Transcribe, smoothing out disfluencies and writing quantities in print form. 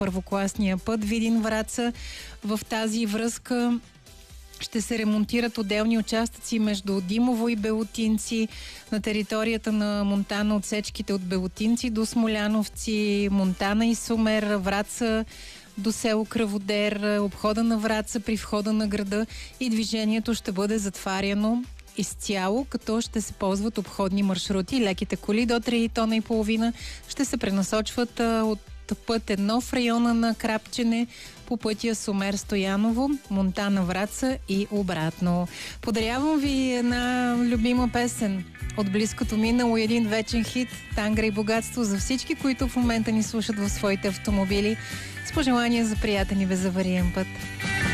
първокласния път Видин-Враца. В тази връзка ще се ремонтират отделни участъци между Димово и Белотинци, на територията на Монтана отсечките от Белотинци до Смоляновци, Монтана и Сумер, Враца до село Кръводер, обхода на Враца при входа на града и движението ще бъде затваряно изцяло, като ще се ползват обходни маршрути. Леките коли до 3,5 тона ще се пренасочват от път 1 в района на Крапчене по пътя Сумер-Стояново, Монтана-Враца и обратно. Подарявам ви една любима песен от близкото минало и един вечен хит "Тангра и богатство" за всички, които в момента ни слушат в своите автомобили, с пожелания за приятен и безавариен път.